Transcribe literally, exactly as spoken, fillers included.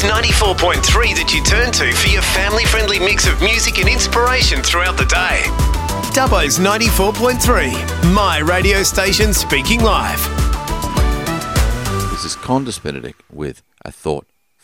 ninety-four point three that you turn to for your family-friendly mix of music and inspiration throughout the day. Dubbo's ninety-four point three, my radio station speaking live. This is Condis Benedict with A Thought